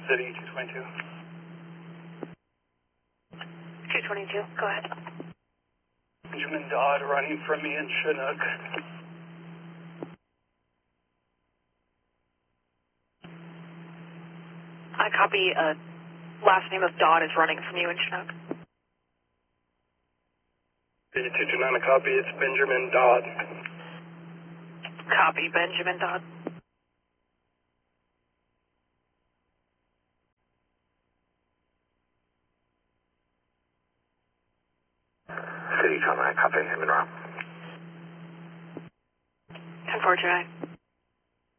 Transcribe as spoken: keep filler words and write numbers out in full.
City, two twenty-two. two twenty-two, go ahead. Benjamin Dodd running from me in Chinook. I copy, uh, last name of Dodd is running from you in Chinook. two two nine, a copy, it's Benjamin Dodd. Copy, Benjamin Dodd. City, Conrad, copy, him and Rob. ten four, July.